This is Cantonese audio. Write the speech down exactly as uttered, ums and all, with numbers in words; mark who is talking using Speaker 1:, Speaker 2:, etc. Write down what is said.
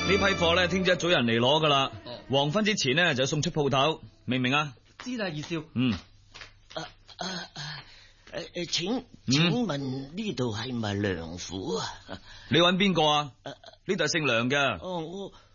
Speaker 1: 批貨咧，聽朝一早人嚟攞噶啦。黃昏之前呢，就送出鋪頭，明唔明啊？
Speaker 2: 知啦，二少。
Speaker 1: 嗯。
Speaker 3: 啊啊誒誒，請請問呢度係咪梁府啊？
Speaker 1: 你揾邊個啊？呢度係姓梁嘅。
Speaker 3: 哦，我